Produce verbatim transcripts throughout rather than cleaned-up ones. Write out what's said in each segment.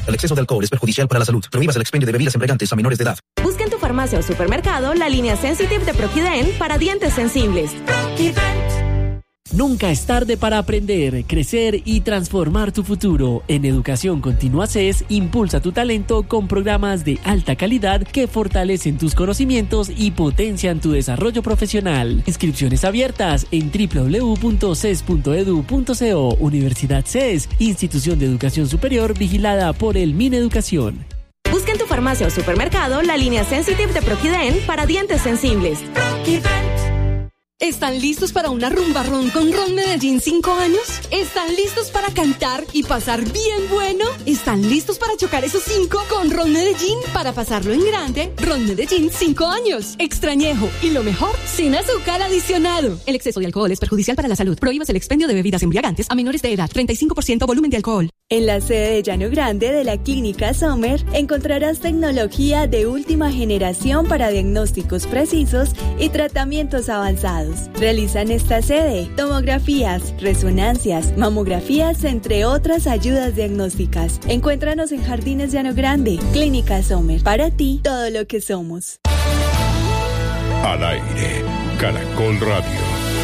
El exceso de alcohol es perjudicial para la salud. Prohíbas el expendio de bebidas embriagantes a menores de edad. Busca en tu farmacia o supermercado la línea Sensitive de Proquiden para dientes sensibles. Nunca es tarde para aprender, crecer y transformar tu futuro. En Educación Continua C E S, impulsa tu talento con programas de alta calidad que fortalecen tus conocimientos y potencian tu desarrollo profesional. Inscripciones abiertas en doble u doble u doble u punto c e s punto e d u punto co. Universidad C E S, institución de educación superior vigilada por el Mineducación. Busca en tu farmacia o supermercado la línea Sensitive de Proquiden para dientes sensibles. ¿Están listos para una rumba ron con Ron Medellín cinco años? ¿Están listos para cantar y pasar bien bueno? ¿Están listos para chocar esos cinco con Ron Medellín para pasarlo en grande? Ron Medellín cinco años. Extrañejo y lo mejor, sin azúcar adicionado. El exceso de alcohol es perjudicial para la salud. Prohíbas el expendio de bebidas embriagantes a menores de edad. treinta y cinco por ciento volumen de alcohol. En la sede de Llano Grande de la Clínica Sommer encontrarás tecnología de última generación para diagnósticos precisos y tratamientos avanzados. Realizan esta sede tomografías, resonancias, mamografías, entre otras ayudas diagnósticas. Encuéntranos en Jardines Llano Grande. Clínica Sommer. Para ti, todo lo que somos. Al aire, Caracol Radio.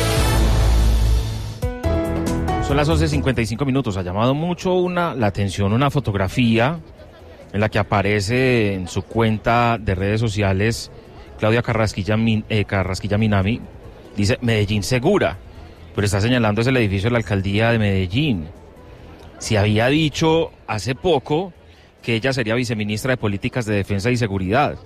Son las once cincuenta y cinco minutos. Ha llamado mucho una, la atención una fotografía en la que aparece en su cuenta de redes sociales Claudia Carrasquilla, eh, Carrasquilla Minami. Dice Medellín segura, pero está señalando es el edificio de la alcaldía de Medellín. Se había dicho hace poco que ella sería viceministra de Políticas de Defensa y Seguridad.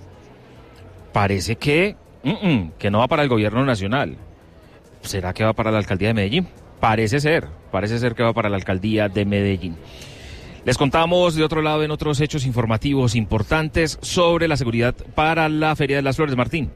Parece que, uh-uh, que no va para el gobierno nacional. ¿Será que va para la alcaldía de Medellín? Parece ser, parece ser que va para la alcaldía de Medellín. Les contamos de otro lado en otros hechos informativos importantes sobre la seguridad para la Feria de las Flores. Martín.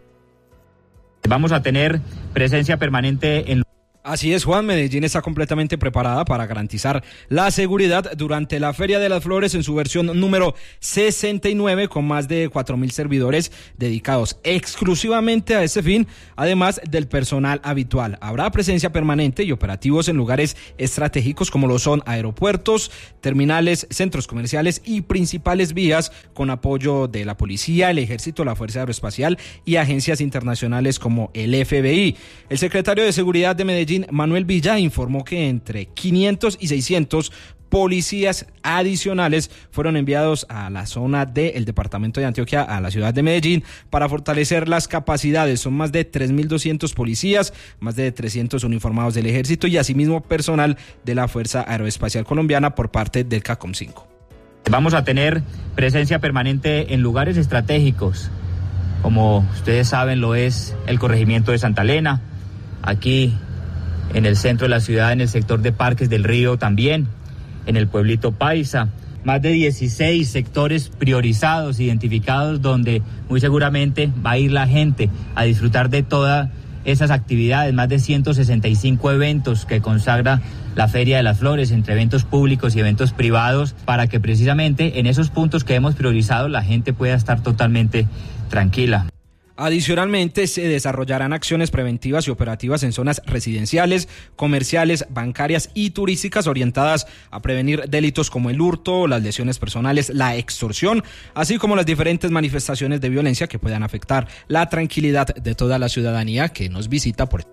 Vamos a tener presencia permanente en... Así es, Juan. Medellín está completamente preparada para garantizar la seguridad durante la Feria de las Flores en su versión número sesenta y nueve, con más de cuatro mil servidores dedicados exclusivamente a ese fin, además del personal habitual. Habrá presencia permanente y operativos en lugares estratégicos como lo son aeropuertos, terminales, centros comerciales y principales vías, con apoyo de la policía, el ejército, la Fuerza Aeroespacial y agencias internacionales como el F B I. El secretario de Seguridad de Medellín, Manuel Villa, informó que entre quinientos y seiscientos policías adicionales fueron enviados a la zona del departamento de Antioquia, a la ciudad de Medellín, para fortalecer las capacidades. Son más de tres mil doscientos policías, más de trescientos uniformados del ejército y asimismo personal de la Fuerza Aeroespacial Colombiana por parte del CACOM cinco. Vamos a tener presencia permanente en lugares estratégicos, como ustedes saben lo es el corregimiento de Santa Elena, aquí en el centro de la ciudad, en el sector de Parques del Río también, en el pueblito Paisa, más de dieciséis sectores priorizados, identificados, donde muy seguramente va a ir la gente a disfrutar de todas esas actividades, más de ciento sesenta y cinco eventos que consagra la Feria de las Flores, entre eventos públicos y eventos privados, para que precisamente en esos puntos que hemos priorizado la gente pueda estar totalmente tranquila. Adicionalmente, se desarrollarán acciones preventivas y operativas en zonas residenciales, comerciales, bancarias y turísticas orientadas a prevenir delitos como el hurto, las lesiones personales, la extorsión, así como las diferentes manifestaciones de violencia que puedan afectar la tranquilidad de toda la ciudadanía que nos visita por...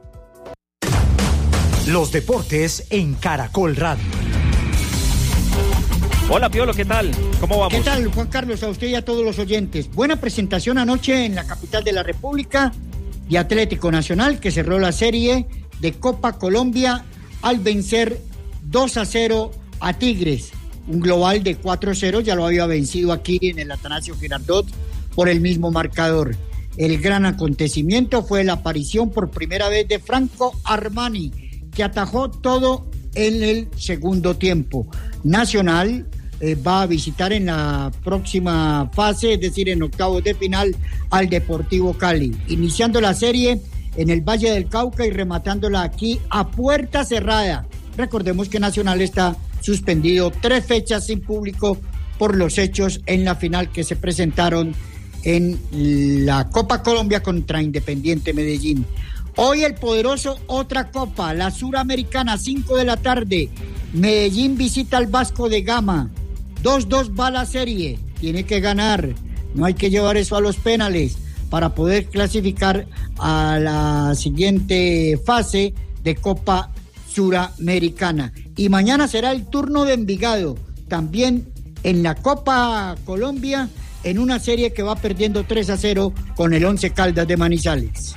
Los deportes en Caracol Radio. Hola, Piolo, ¿qué tal? ¿Cómo vamos? ¿Qué tal, Juan Carlos? A usted y a todos los oyentes. Buena presentación anoche en la capital de la República de Atlético Nacional, que cerró la serie de Copa Colombia al vencer dos a cero a Tigres. Un global de cuatro a cero, ya lo había vencido aquí en el Atanasio Girardot por el mismo marcador. El gran acontecimiento fue la aparición por primera vez de Franco Armani, que atajó todo en el segundo tiempo. Nacional eh, va a visitar en la próxima fase, es decir, en octavos de final, al Deportivo Cali, iniciando la serie en el Valle del Cauca y rematándola aquí a puerta cerrada. Recordemos que Nacional está suspendido tres fechas sin público por los hechos en la final que se presentaron en la Copa Colombia contra Independiente Medellín. Hoy el poderoso otra copa, la Suramericana, cinco de la tarde. Medellín visita al Vasco de Gama. dos dos va la serie, tiene que ganar, no hay que llevar eso a los penales para poder clasificar a la siguiente fase de Copa Suramericana. Y mañana será el turno de Envigado, también en la Copa Colombia, en una serie que va perdiendo tres a cero con el Once Caldas de Manizales.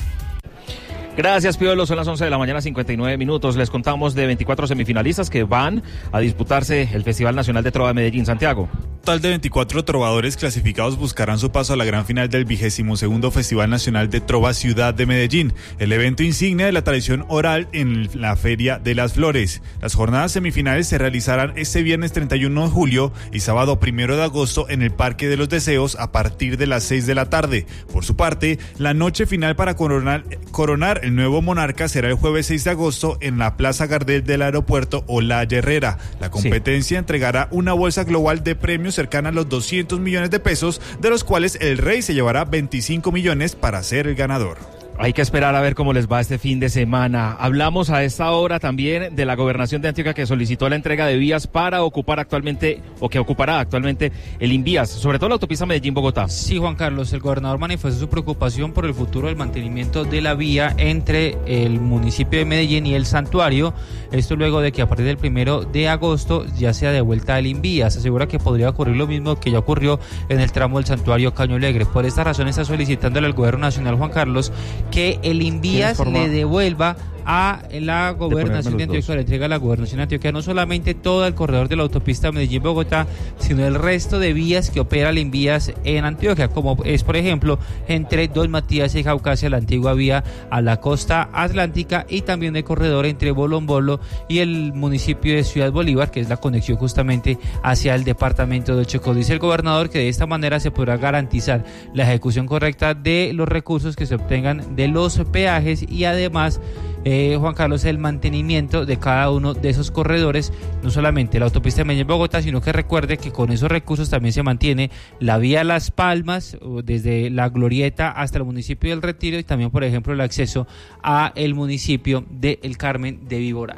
Gracias, Piolo. Son las once de la mañana, cincuenta y nueve minutos. Les contamos de veinticuatro semifinalistas que van a disputarse el Festival Nacional de Trova de Medellín. Santiago. Un total de veinticuatro trovadores clasificados buscarán su paso a la gran final del vigésimo segundo Festival Nacional de Trova Ciudad de Medellín, el evento insignia de la tradición oral en la Feria de las Flores. Las jornadas semifinales se realizarán este viernes treinta y uno de julio y sábado primero de agosto en el Parque de los Deseos a partir de las seis de la tarde. Por su parte, la noche final para coronar, coronar el nuevo monarca será el jueves seis de agosto en la Plaza Gardel del aeropuerto Olaya Herrera. La competencia sí. entregará una bolsa global de premios cercana a los doscientos millones de pesos, de los cuales el rey se llevará veinticinco millones para ser el ganador. Hay que esperar a ver cómo les va este fin de semana. Hablamos a esta hora también de la gobernación de Antioquia, que solicitó la entrega de vías para ocupar actualmente, o que ocupará actualmente el Invías, sobre todo la autopista Medellín-Bogotá. Sí, Juan Carlos, el gobernador manifestó su preocupación por el futuro del mantenimiento de la vía entre el municipio de Medellín y el Santuario. Esto luego de que a partir del primero de agosto ya sea de vuelta el Invías. Asegura que podría ocurrir lo mismo que ya ocurrió en el tramo del Santuario Caño Alegre. Por esta razón está solicitándole al gobierno nacional, Juan Carlos, que el Invías le devuelva a la gobernación de, de Antioquia, le entrega a la gobernación de Antioquia no solamente todo el corredor de la autopista Medellín-Bogotá, sino el resto de vías que opera el Invías en Antioquia, como es, por ejemplo, entre Dos Matías y Caucasia, la antigua vía a la costa atlántica, y también el corredor entre Bolombolo y el municipio de Ciudad Bolívar, que es la conexión justamente hacia el departamento de Chocó. Dice el gobernador que de esta manera se podrá garantizar la ejecución correcta de los recursos que se obtengan de los peajes y además Eh, Juan Carlos, el mantenimiento de cada uno de esos corredores, no solamente la autopista de Medellín-Bogotá, sino que recuerde que con esos recursos también se mantiene la vía Las Palmas, desde la Glorieta hasta el municipio del Retiro, y también, por ejemplo, el acceso a el municipio de El Carmen de Viboral.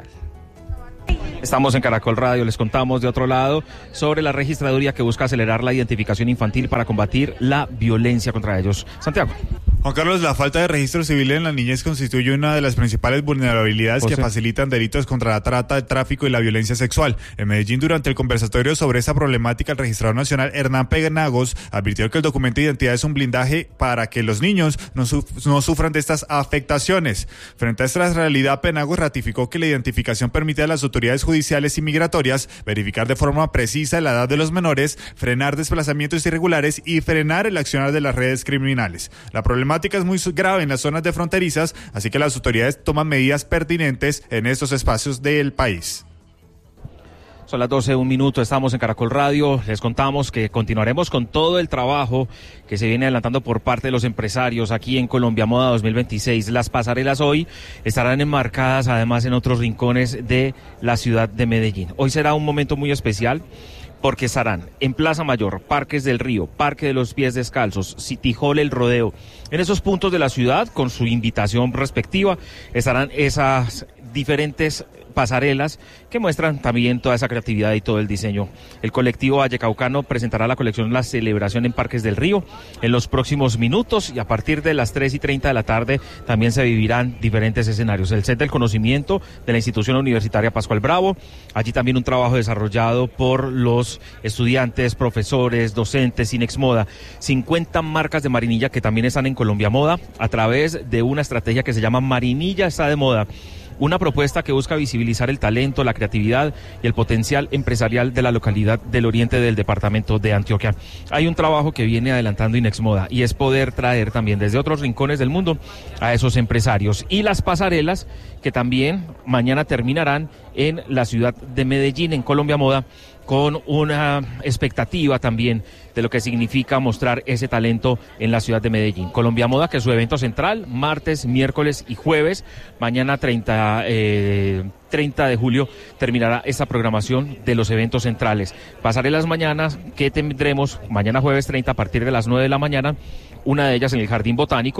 Estamos en Caracol Radio, les contamos de otro lado sobre la registraduría que busca acelerar la identificación infantil para combatir la violencia contra ellos. Santiago. Juan Carlos, la falta de registro civil en la niñez constituye una de las principales vulnerabilidades José. que facilitan delitos contra la trata, el tráfico y la violencia sexual. En Medellín, durante el conversatorio sobre esta problemática, el registrador nacional Hernán Penagos advirtió que el documento de identidad es un blindaje para que los niños no, suf- no sufran de estas afectaciones. Frente a esta realidad, Penagos ratificó que la identificación permite a las autoridades judiciales y migratorias verificar de forma precisa la edad de los menores, frenar desplazamientos irregulares y frenar el accionar de las redes criminales. La problemática es muy grave en las zonas de fronterizas, así que las autoridades toman medidas pertinentes en estos espacios del país. Son las doce, un minuto, estamos en Caracol Radio. Les contamos que continuaremos con todo el trabajo que se viene adelantando por parte de los empresarios aquí en Colombia Moda dos mil veintiséis. Las pasarelas hoy estarán enmarcadas además en otros rincones de la ciudad de Medellín. Hoy será un momento muy especial, porque estarán en Plaza Mayor, Parques del Río, Parque de los Pies Descalzos, City Hall, El Rodeo. En esos puntos de la ciudad, con su invitación respectiva, estarán esas diferentes pasarelas que muestran también toda esa creatividad y todo el diseño. El colectivo Vallecaucano presentará la colección La Celebración en Parques del Río en los próximos minutos, y a partir de las tres y treinta de la tarde también se vivirán diferentes escenarios. El Set del Conocimiento de la Institución Universitaria Pascual Bravo, allí también un trabajo desarrollado por los estudiantes, profesores, docentes, Cinex Moda, cincuenta marcas de marinilla que también están en Colombia Moda a través de una estrategia que se llama Marinilla está de moda. Una propuesta que busca visibilizar el talento, la creatividad y el potencial empresarial de la localidad del oriente del departamento de Antioquia. Hay un trabajo que viene adelantando Inexmoda y es poder traer también desde otros rincones del mundo a esos empresarios. Y las pasarelas que también mañana terminarán en la ciudad de Medellín, en Colombia Moda, con una expectativa también de lo que significa mostrar ese talento en la ciudad de Medellín. Colombia Moda, que es su evento central, martes, miércoles y jueves. Mañana treinta, eh, treinta de julio terminará esta programación de los eventos centrales. Pasaré las mañanas que tendremos mañana jueves treinta a partir de las nueve de la mañana, una de ellas en el Jardín Botánico,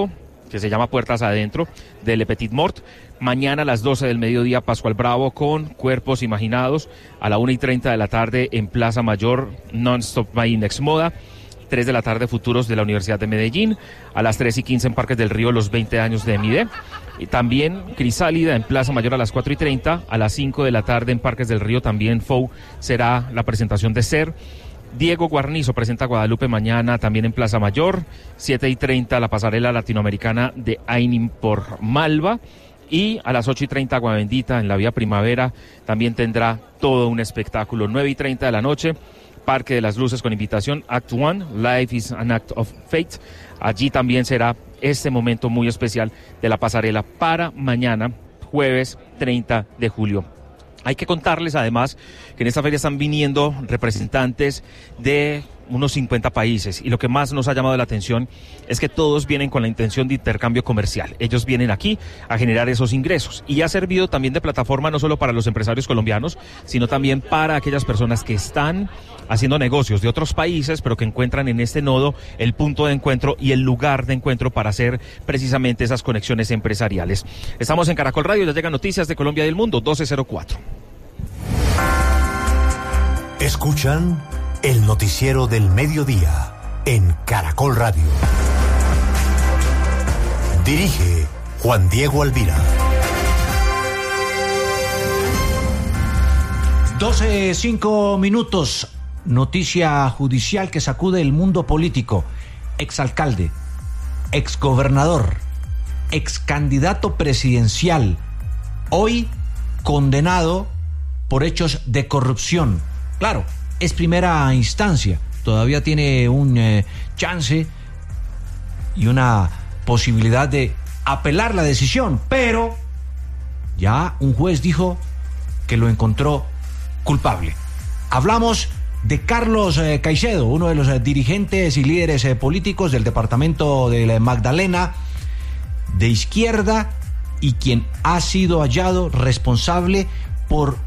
que se llama Puertas Adentro, de Le Petit Mort. Mañana a las doce del mediodía, Pascual Bravo con Cuerpos Imaginados. A la una y treinta de la tarde en Plaza Mayor, Non-Stop My Next Moda. tres de la tarde, Futuros de la Universidad de Medellín. A las tres y quince en Parques del Río, los veinte años de Mide. Y también Crisálida en Plaza Mayor a las cuatro y treinta. A las cinco de la tarde en Parques del Río, también F O U, será la presentación de Ser. Diego Guarnizo presenta Guadalupe mañana también en Plaza Mayor. siete y treinta la pasarela latinoamericana de Ainim por Malva. Y a las ocho y treinta Agua Bendita en la Vía Primavera también tendrá todo un espectáculo. nueve y treinta de la noche, Parque de las Luces con invitación, Act One, Life is an Act of Fate. Allí también será este momento muy especial de la pasarela para mañana, jueves treinta de julio. Hay que contarles además que en esta feria están viniendo representantes de unos cincuenta países, y lo que más nos ha llamado la atención es que todos vienen con la intención de intercambio comercial. Ellos vienen aquí a generar esos ingresos, y ha servido también de plataforma no solo para los empresarios colombianos, sino también para aquellas personas que están haciendo negocios de otros países, pero que encuentran en este nodo el punto de encuentro y el lugar de encuentro para hacer precisamente esas conexiones empresariales. Estamos en Caracol Radio, ya llegan noticias de Colombia y del mundo, doce cero cuatro. Escuchan el noticiero del mediodía en Caracol Radio. Dirige Juan Diego Alvira. doce cinco minutos. Noticia judicial que sacude el mundo político. Exalcalde, exgobernador, excandidato presidencial, hoy condenado por hechos de corrupción. Claro, es primera instancia, todavía tiene un eh, chance y una posibilidad de apelar la decisión, pero ya un juez dijo que lo encontró culpable. Hablamos de Carlos eh, Caicedo, uno de los eh, dirigentes y líderes eh, políticos del departamento de la Magdalena, de izquierda, y quien ha sido hallado responsable por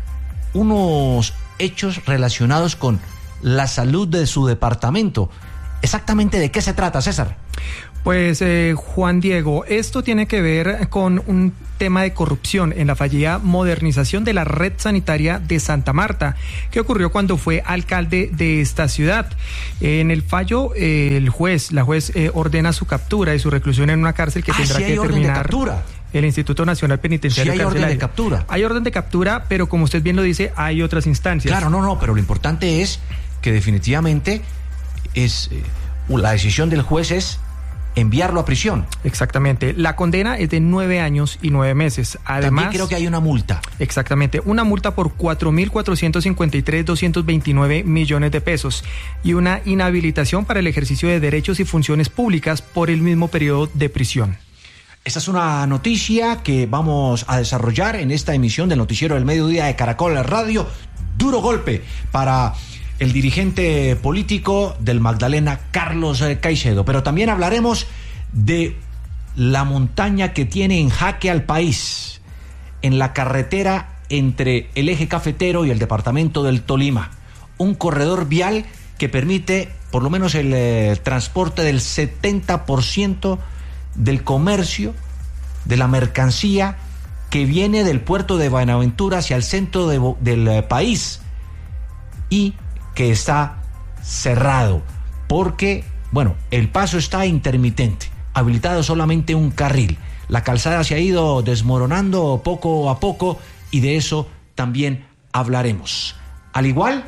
unos hechos relacionados con la salud de su departamento. ¿Exactamente de qué se trata, César? Pues eh, Juan Diego, esto tiene que ver con un tema de corrupción en la fallida modernización de la red sanitaria de Santa Marta, que ocurrió cuando fue alcalde de esta ciudad. En el fallo, eh, el juez, la juez eh, ordena su captura y su reclusión en una cárcel que ah, tendrá sí que hay orden terminar. De captura. El Instituto Nacional Penitenciario. Sí, hay orden de captura. Hay orden de captura, pero como usted bien lo dice, hay otras instancias. Claro, no, no, pero lo importante es que definitivamente es eh, la decisión del juez es enviarlo a prisión. Exactamente. La condena es de nueve años y nueve meses. Además, también creo que hay una multa. Exactamente. Una multa por cuatro mil cuatrocientos cincuenta y tres mil doscientos veintinueve millones de pesos y una inhabilitación para el ejercicio de derechos y funciones públicas por el mismo periodo de prisión. Esta es una noticia que vamos a desarrollar en esta emisión del Noticiero del Mediodía de Caracol Radio. Duro golpe para el dirigente político del Magdalena, Carlos Caicedo. Pero también hablaremos de la montaña que tiene en jaque al país en la carretera entre el eje cafetero y el departamento del Tolima. Un corredor vial que permite por lo menos el eh, transporte del setenta por ciento del comercio, de la mercancía que viene del puerto de Buenaventura hacia el centro de, del eh, país, y que está cerrado porque, bueno, el paso está intermitente, habilitado solamente un carril. La calzada se ha ido desmoronando poco a poco y de eso también hablaremos. Al igual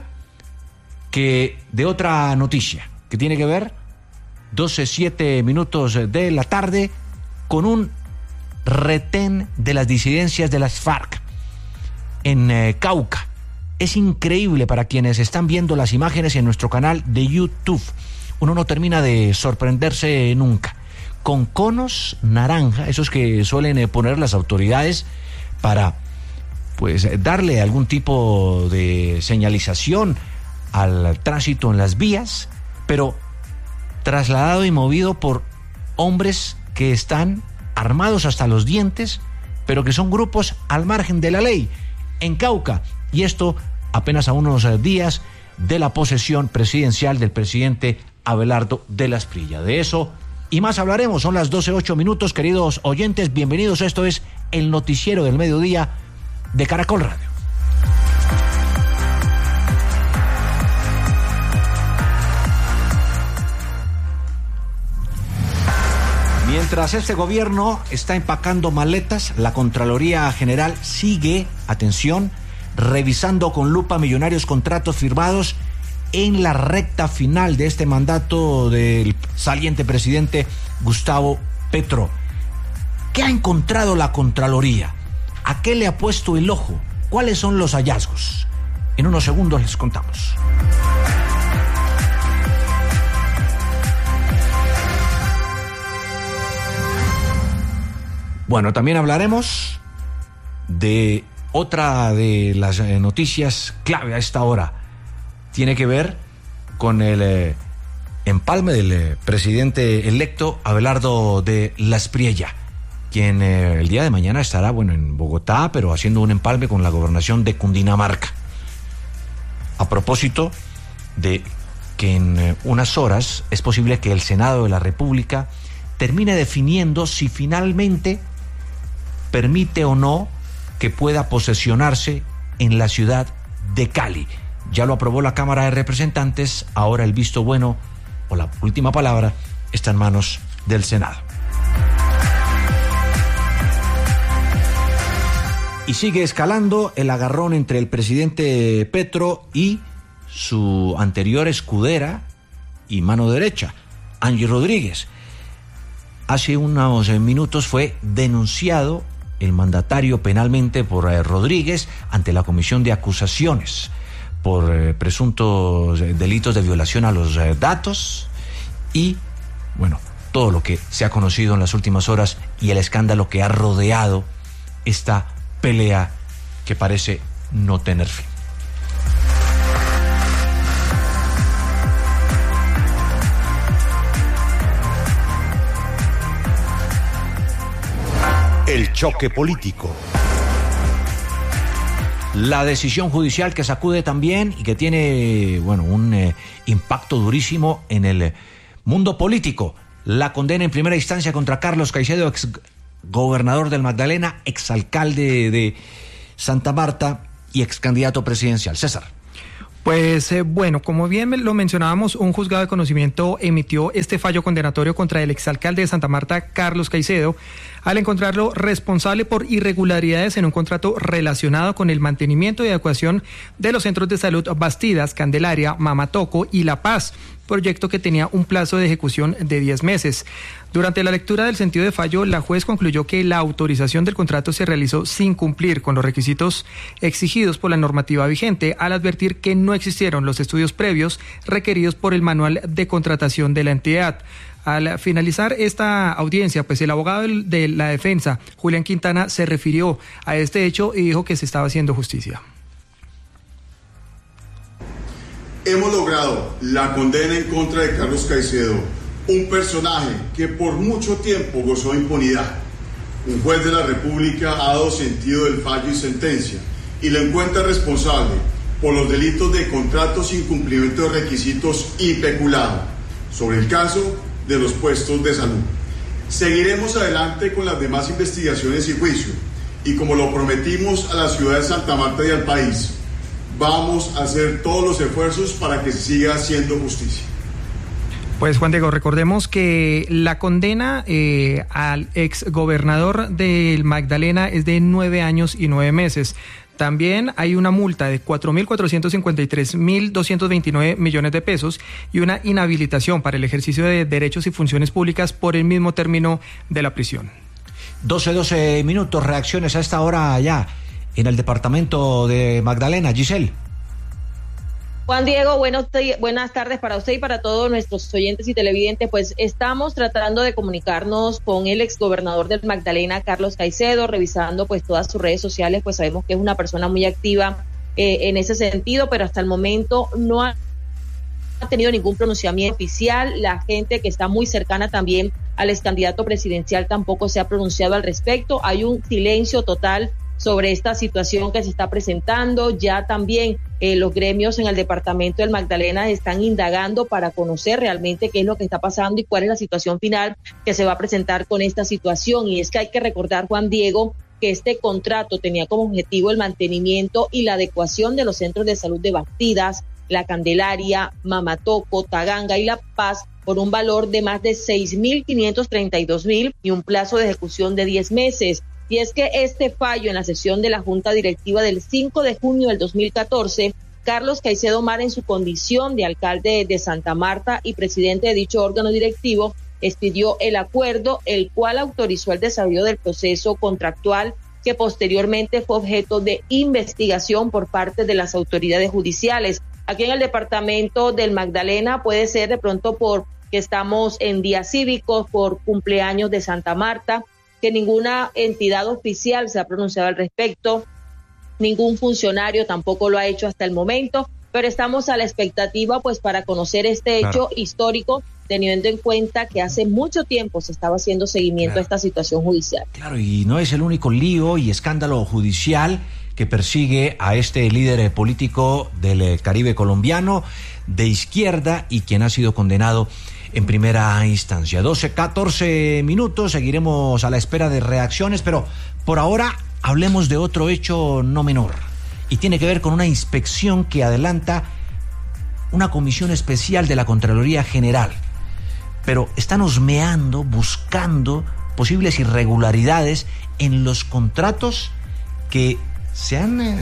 que de otra noticia que tiene que ver, doce siete minutos de la tarde, con un retén de las disidencias de las FARC en eh, Cauca. Es increíble para quienes están viendo las imágenes en nuestro canal de YouTube. Uno no termina de sorprenderse nunca. Con conos naranja, esos que suelen eh, poner las autoridades para pues darle algún tipo de señalización al tránsito en las vías, pero trasladado y movido por hombres que están armados hasta los dientes, pero que son grupos al margen de la ley en Cauca, y esto apenas a unos días de la posesión presidencial del presidente Abelardo de la Esprilla. De eso y más hablaremos. Son las doce ocho minutos, queridos oyentes, bienvenidos. Esto es el noticiero del mediodía de Caracol Radio. Mientras este gobierno está empacando maletas, la Contraloría General sigue, atención, revisando con lupa millonarios contratos firmados en la recta final de este mandato del saliente presidente Gustavo Petro. ¿Qué ha encontrado la Contraloría? ¿A qué le ha puesto el ojo? ¿Cuáles son los hallazgos? En unos segundos les contamos. Bueno, también hablaremos de otra de las eh, noticias clave a esta hora. Tiene que ver con el eh, empalme del eh, presidente electo Abelardo de la Espriella, quien eh, el día de mañana estará, bueno, en Bogotá, pero haciendo un empalme con la gobernación de Cundinamarca. A propósito de que en eh, unas horas es posible que el Senado de la República termine definiendo si finalmente permite o no que pueda posesionarse en la ciudad de Cali. Ya lo aprobó la Cámara de Representantes, ahora el visto bueno o la última palabra está en manos del Senado. Y sigue escalando el agarrón entre el presidente Petro y su anterior escudera y mano derecha, Angie Rodríguez. Hace unos minutos fue denunciado el mandatario penalmente por eh, Rodríguez ante la Comisión de Acusaciones por eh, presuntos eh, delitos de violación a los eh, datos y, bueno, todo lo que se ha conocido en las últimas horas y el escándalo que ha rodeado esta pelea que parece no tener fin. El choque político. La decisión judicial que sacude también y que tiene, bueno, un eh, impacto durísimo en el eh, mundo político. La condena en primera instancia contra Carlos Caicedo, ex gobernador del Magdalena, exalcalde de Santa Marta y ex candidato presidencial. César. Pues eh, bueno, como bien lo mencionábamos, un juzgado de conocimiento emitió este fallo condenatorio contra el exalcalde de Santa Marta, Carlos Caicedo, al encontrarlo responsable por irregularidades en un contrato relacionado con el mantenimiento y adecuación de los centros de salud Bastidas, Candelaria, Mamatoco y La Paz, proyecto que tenía un plazo de ejecución de diez meses. Durante la lectura del sentido de fallo, la juez concluyó que la autorización del contrato se realizó sin cumplir con los requisitos exigidos por la normativa vigente, al advertir que no existieron los estudios previos requeridos por el manual de contratación de la entidad. Al finalizar esta audiencia, pues el abogado de la defensa, Julián Quintana, se refirió a este hecho y dijo que se estaba haciendo justicia. Hemos logrado la condena en contra de Carlos Caicedo, un personaje que por mucho tiempo gozó de impunidad. Un juez de la República ha dado sentido del fallo y sentencia y lo encuentra responsable por los delitos de contratos sin cumplimiento de requisitos y peculado sobre el caso de los puestos de salud. Seguiremos adelante con las demás investigaciones y juicio y, como lo prometimos a la ciudad de Santa Marta y al país, vamos a hacer todos los esfuerzos para que se siga haciendo justicia. Pues Juan Diego, recordemos que la condena eh, al exgobernador del Magdalena es de nueve años y nueve meses. También hay una multa de cuatro mil cuatrocientos cincuenta y tres mil doscientos veintinueve millones de pesos y una inhabilitación para el ejercicio de derechos y funciones públicas por el mismo término de la prisión. doce, doce minutos, reacciones a esta hora allá en el departamento de Magdalena. Giselle. Juan Diego, buenos, buenas tardes para usted y para todos nuestros oyentes y televidentes. Pues estamos tratando de comunicarnos con el exgobernador del Magdalena, Carlos Caicedo, revisando pues todas sus redes sociales, pues sabemos que es una persona muy activa eh, en ese sentido, pero hasta el momento no ha tenido ningún pronunciamiento oficial. La gente que está muy cercana también al ex candidato presidencial tampoco se ha pronunciado al respecto. Hay un silencio total sobre esta situación que se está presentando. Ya también Eh, los gremios en el departamento del Magdalena están indagando para conocer realmente qué es lo que está pasando y cuál es la situación final que se va a presentar con esta situación. Y es que hay que recordar, Juan Diego, que este contrato tenía como objetivo el mantenimiento y la adecuación de los centros de salud de Bastidas, La Candelaria, Mamatoco, Taganga y La Paz por un valor de más de seis mil quinientos treinta y dos mil y un plazo de ejecución de diez meses. Y es que este fallo en la sesión de la Junta Directiva del cinco de junio del dos mil catorce, Carlos Caicedo Mar, en su condición de alcalde de Santa Marta y presidente de dicho órgano directivo, expidió el acuerdo, el cual autorizó el desarrollo del proceso contractual que posteriormente fue objeto de investigación por parte de las autoridades judiciales. Aquí en el departamento del Magdalena puede ser de pronto porque estamos en días cívicos, por cumpleaños de Santa Marta, que ninguna entidad oficial se ha pronunciado al respecto, ningún funcionario tampoco lo ha hecho hasta el momento, pero estamos a la expectativa pues para conocer este hecho claro. histórico, teniendo en cuenta que hace mucho tiempo se estaba haciendo seguimiento claro. a esta situación judicial. Claro, y no es el único lío y escándalo judicial que persigue a este líder político del Caribe colombiano de izquierda y quien ha sido condenado en primera instancia. doce, catorce minutos, seguiremos a la espera de reacciones, pero por ahora hablemos de otro hecho no menor y tiene que ver con una inspección que adelanta una comisión especial de la Contraloría General, pero están husmeando, buscando posibles irregularidades en los contratos que se han eh,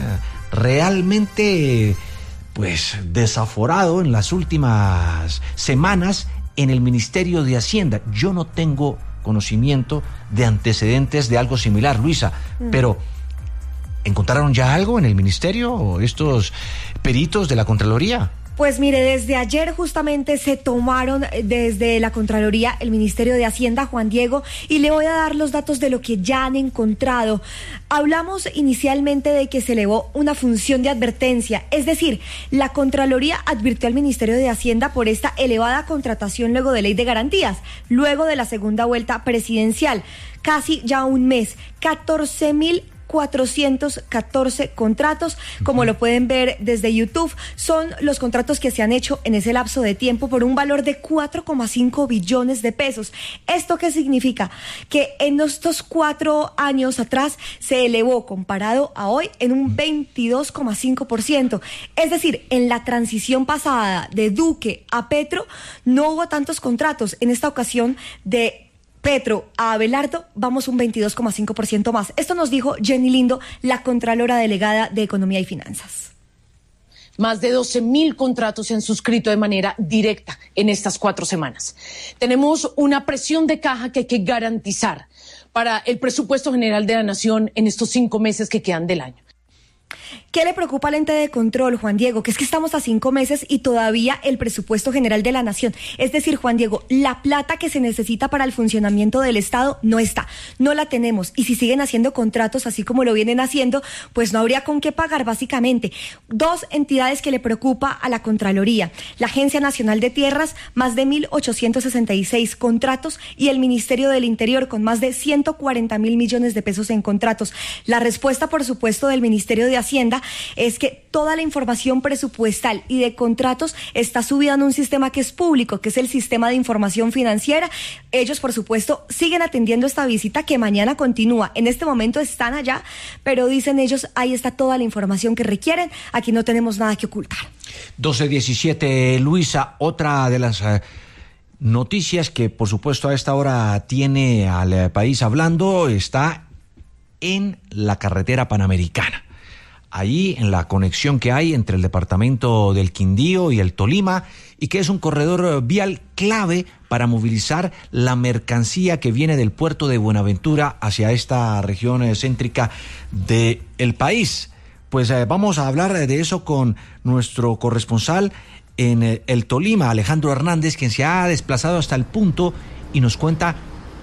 realmente pues desaforado en las últimas semanas en el Ministerio de Hacienda. Yo no tengo conocimiento de antecedentes de algo similar, Luisa, mm. pero ¿encontraron ya algo en el ministerio estos peritos de la Contraloría? Pues mire, desde ayer justamente se tomaron desde la Contraloría, el Ministerio de Hacienda, Juan Diego, y le voy a dar los datos de lo que ya han encontrado. Hablamos inicialmente de que se elevó una función de advertencia, es decir, la Contraloría advirtió al Ministerio de Hacienda por esta elevada contratación luego de Ley de Garantías, luego de la segunda vuelta presidencial, casi ya un mes, catorce mil cuatrocientos catorce contratos, como lo pueden ver desde YouTube, son los contratos que se han hecho en ese lapso de tiempo por un valor de cuatro coma cinco billones de pesos. ¿Esto qué significa? Que en estos cuatro años atrás se elevó comparado a hoy en un veintidós coma cinco por ciento. Es decir, en la transición pasada de Duque a Petro no hubo tantos contratos. En esta ocasión de Petro a Abelardo vamos un veintidós coma cinco por ciento más. Esto nos dijo Jenny Lindo, la Contralora Delegada de Economía y Finanzas. Más de doce mil contratos se han suscrito de manera directa en estas cuatro semanas. Tenemos una presión de caja que hay que garantizar para el presupuesto general de la Nación en estos cinco meses que quedan del año. ¿Qué le preocupa al ente de control, Juan Diego? Que es que estamos a cinco meses y todavía el presupuesto general de la Nación. Es decir, Juan Diego, la plata que se necesita para el funcionamiento del Estado no está, no la tenemos. Y si siguen haciendo contratos así como lo vienen haciendo, pues no habría con qué pagar básicamente. Dos entidades que le preocupa a la Contraloría: la Agencia Nacional de Tierras, más de mil ochocientos sesenta y seis contratos, y el Ministerio del Interior con más de ciento cuarenta mil millones de pesos en contratos. La respuesta, por supuesto, del Ministerio de Hacienda es que toda la información presupuestal y de contratos está subida en un sistema que es público, que es el Sistema de Información Financiera. Ellos, por supuesto, siguen atendiendo esta visita que mañana continúa. En este momento están allá, pero dicen ellos, ahí está toda la información que requieren, aquí no tenemos nada que ocultar. doce diecisiete, Luisa, otra de las eh, noticias que, por supuesto, a esta hora tiene al eh, país hablando está en la carretera Panamericana. Ahí en la conexión que hay entre el departamento del Quindío y el Tolima, y que es un corredor vial clave para movilizar la mercancía que viene del puerto de Buenaventura hacia esta región céntrica del país. Pues eh, vamos a hablar de eso con nuestro corresponsal en eh, el Tolima, Alejandro Hernández, quien se ha desplazado hasta el punto y nos cuenta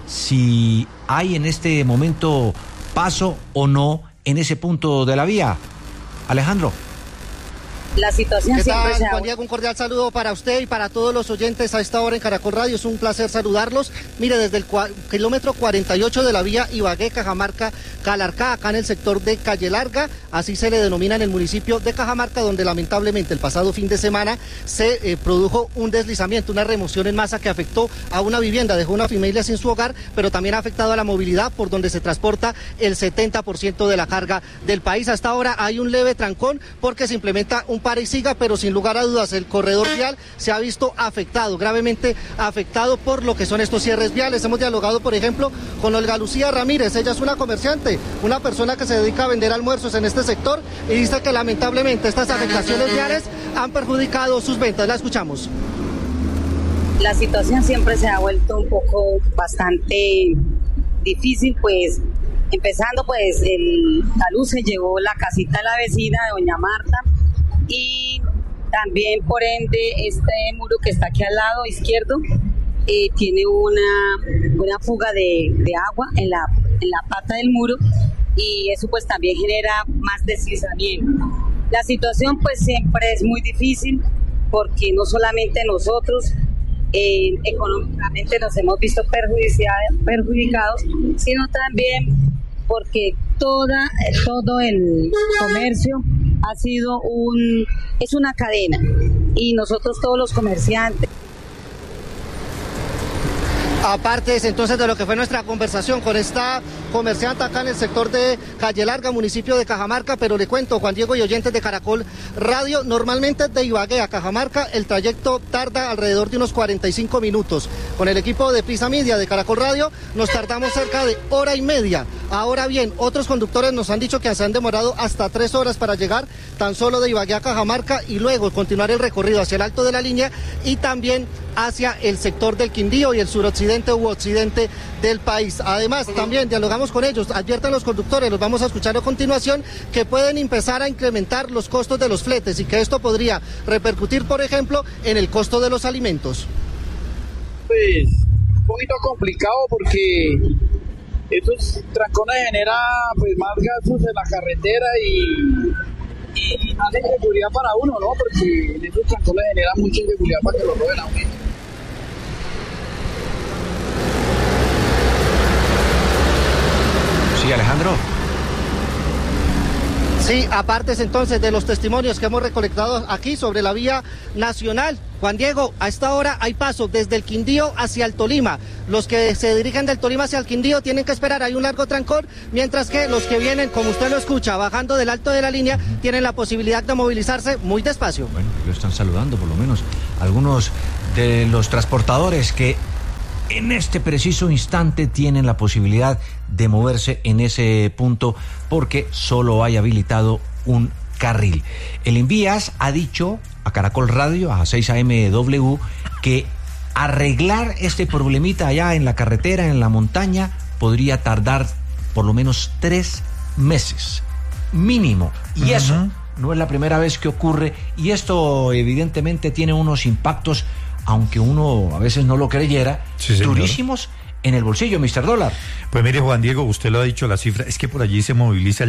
si hay en este momento paso o no en ese punto de la vía. Alejandro. La situación ¿Qué siempre tal, se ha... Juan Diego? Un cordial saludo para usted y para todos los oyentes a esta hora en Caracol Radio. Es un placer saludarlos. Mire, desde el cua- kilómetro cuarenta y ocho de la vía Ibagué, Cajamarca, Calarcá, acá en el sector de Calle Larga, así se le denomina en el municipio de Cajamarca, donde lamentablemente el pasado fin de semana se eh, produjo un deslizamiento, una remoción en masa que afectó a una vivienda, dejó una familia sin su hogar, pero también ha afectado a la movilidad por donde se transporta el setenta por ciento de la carga del país. Hasta ahora hay un leve trancón porque se implementa un pare y siga, pero sin lugar a dudas el corredor vial se ha visto afectado, gravemente afectado por lo que son estos cierres viales. Hemos dialogado, por ejemplo, con Olga Lucía Ramírez. Ella es una comerciante, una persona que se dedica a vender almuerzos en este sector y dice que lamentablemente estas afectaciones viales han perjudicado sus ventas. La escuchamos. La situación siempre se ha vuelto un poco bastante difícil, pues empezando pues el, la luz se llevó la casita de la vecina de doña Marta y también por ende este muro que está aquí al lado izquierdo eh, tiene una, una fuga de, de agua en la, en la pata del muro y eso pues también genera más deslizamiento. La situación pues siempre es muy difícil porque no solamente nosotros eh, económicamente nos hemos visto perjudicados, sino también porque toda, todo el comercio ha sido un, es una cadena y nosotros todos los comerciantes. Aparte es entonces de lo que fue nuestra conversación con esta comerciante acá en el sector de Calle Larga, municipio de Cajamarca, pero le cuento, Juan Diego y oyentes de Caracol Radio, normalmente de Ibagué a Cajamarca el trayecto tarda alrededor de unos cuarenta y cinco minutos. Con el equipo de Prisa Media de Caracol Radio nos tardamos cerca de hora y media. Ahora bien, otros conductores nos han dicho que se han demorado hasta tres horas para llegar tan solo de Ibagué a Cajamarca y luego continuar el recorrido hacia el alto de la línea y también hacia el sector del Quindío y el suroccidente u occidente del país. Además, también dialogamos con ellos, advierten los conductores, los vamos a escuchar a continuación, que pueden empezar a incrementar los costos de los fletes y que esto podría repercutir, por ejemplo, en el costo de los alimentos. Pues un poquito complicado porque estos trancones generan pues más gastos en la carretera y, y más inseguridad para uno, ¿no? Porque en esos trancones genera mucha inseguridad para que lo roben a uno. Sí, Alejandro. Sí, aparte entonces de los testimonios que hemos recolectado aquí sobre la vía nacional, Juan Diego, a esta hora hay paso desde el Quindío hacia el Tolima. Los que se dirigen del Tolima hacia el Quindío tienen que esperar, hay un largo trancón, mientras que los que vienen, como usted lo escucha, bajando del alto de la línea, tienen la posibilidad de movilizarse muy despacio. Bueno, lo están saludando por lo menos algunos de los transportadores que en este preciso instante tienen la posibilidad de moverse en ese punto porque solo hay habilitado un carril. El Invías ha dicho a Caracol Radio, a seis A M W, que arreglar este problemita allá en la carretera, en la montaña, podría tardar por lo menos tres meses, mínimo. Y uh-huh. eso no es la primera vez que ocurre y esto evidentemente tiene unos impactos, aunque uno a veces no lo creyera, sí, durísimos en el bolsillo, mister Dólar. Pues mire, Juan Diego, usted lo ha dicho, la cifra es que por allí se moviliza el